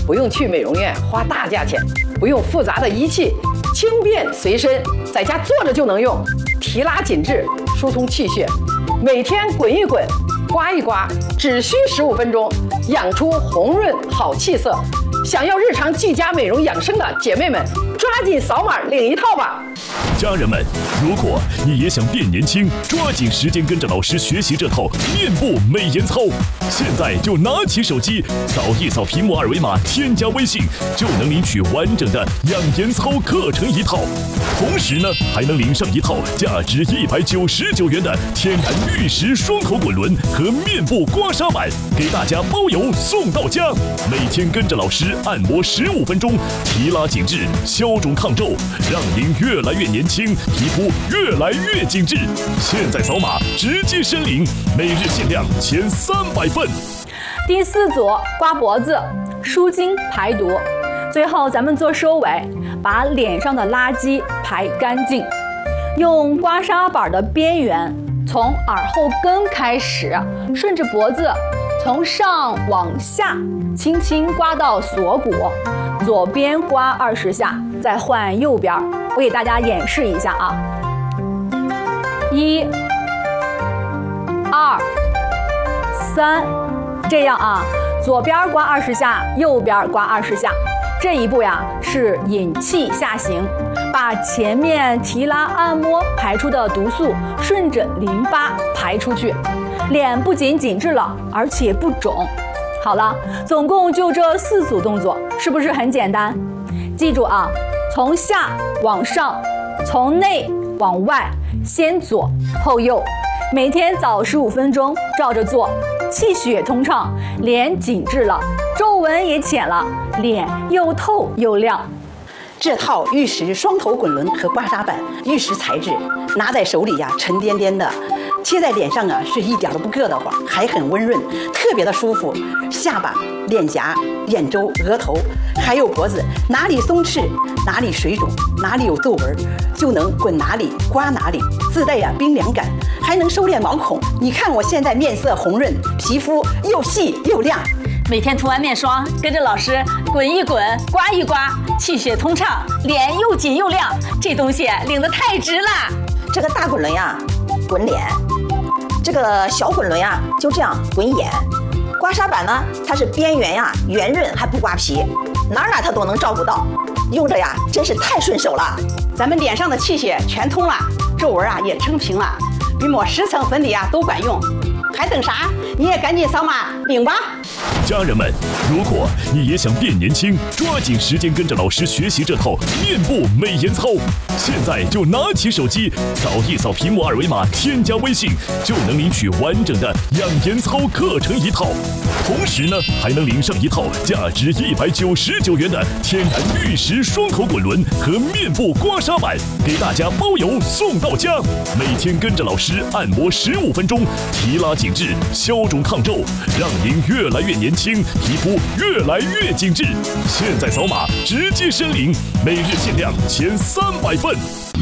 不用去美容院花大价钱，不用复杂的仪器，轻便随身，在家坐着就能用，提拉紧致，疏通气血，每天滚一滚，刮一刮，只需15分钟，养出红润好气色。想要日常居家美容养生的姐妹们，抓紧扫码领一套吧！ 家人们，如果你也想变年轻，抓紧时间跟着老师学习这套面部美颜操。现在就拿起手机，扫一扫屏幕二维码，添加微信，就能领取完整的养颜操课程一套。同时呢，还能领上一套价值199元的天然玉石双头滚轮和面部刮痧板，给大家包邮送到家。每天跟着老师按摩15分钟，提拉紧致，消肿抗皱，让您越来越年轻，皮肤越来越紧致。现在扫码直接申领，每日限量前300份。 第4组，刮脖子，舒筋排毒。最后咱们做收尾，把脸上的垃圾排干净。用刮痧板的边缘从耳后根开始，顺着脖子从上往下轻轻刮到锁骨，左边刮20下，再换右边。我给大家演示一下啊，1、2、3，这样啊，左边刮20下，右边刮20下。这一步呀是引气下行，把前面提拉按摩排出的毒素顺着淋巴排出去，脸不仅紧致了，而且不肿。好了，总共就这4组动作，是不是很简单？记住啊，从下往上，从内往外，先左后右，每天早15分钟照着做，气血通畅，脸紧致了，皱纹也浅了，脸又透又亮。 这套玉石双头滚轮和刮痧板，玉石材质，拿在手里呀沉甸甸的，贴在脸上啊是一点都不硌得慌，还很温润，特别的舒服。下巴、脸颊、眼周、额头，还有脖子，哪里松弛，哪里水肿，哪里有皱纹，就能滚哪里刮哪里，自带呀冰凉感，还能收敛毛孔。你看我现在面色红润，皮肤又细又亮。 每天涂完面霜，跟着老师滚一滚，刮一刮，气血通畅，脸又紧又亮，这东西领得太值了。 这个大滚轮呀，滚脸；这个小滚轮呀，就这样滚眼。刮痧板呢，它是边缘呀圆润，还不刮皮，哪儿它都能照顾到，用着呀真是太顺手了。 咱们脸上的气血全通了，皱纹啊也撑平了，比抹10层粉底啊都管用。还等啥？你也赶紧扫码领吧！ 家人们，如果你也想变年轻，抓紧时间跟着老师学习这套面部美颜操。现在就拿起手机，扫一扫屏幕二维码，添加微信，就能领取完整的养颜操课程一套。同时呢，还能领上一套价值199元的天然玉石双头滚轮和面部刮痧板，给大家包邮送到家。每天跟着老师按摩15分钟，提拉紧致，消肿抗皱，让您越来越年轻，皮肤越来越紧致。现在扫码直接申领，每日限量前300份。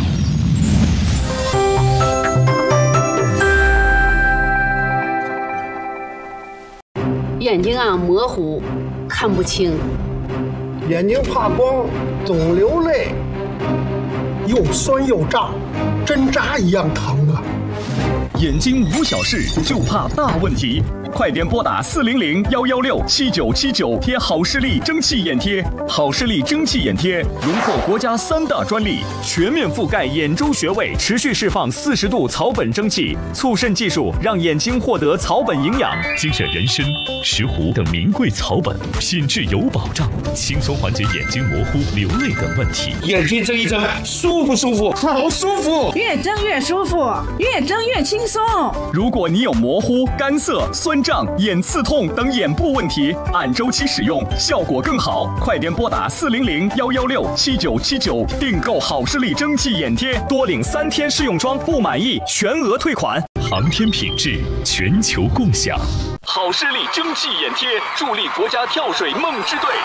眼睛啊模糊，看不清； 眼睛怕光，总流泪，又酸又胀，针扎一样疼啊！ 眼睛无小事，就怕大问题。快点拨打400-116-7979，贴好视力蒸汽眼贴。好视力蒸汽眼贴荣获国家3大专利，全面覆盖眼周穴位，持续释放40度草本蒸汽，促渗技术让眼睛获得草本营养。 精选人参、石斛等名贵草本，品质有保障，轻松缓解眼睛模糊、流泪等问题。 眼睛睁一睁，舒不舒服？好舒服！ 越睁越舒服，越睁越轻松。 如果你有模糊、干涩、酸胀、眼刺痛等眼部问题，按周期使用效果更好。快点拨打400-116-7979，订购好视力蒸汽眼贴，多领3天试用装，不满意全额退款。 航天品质，全球共享。 好视力蒸汽眼贴助力国家跳水梦之队。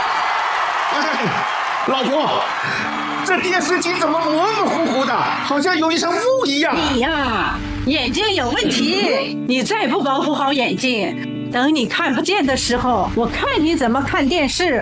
老婆，这电视机怎么模模糊糊的，好像有一层雾一样？ 你呀，眼睛有问题，你再不保护好眼睛，等你看不见的时候，我看你怎么看电视。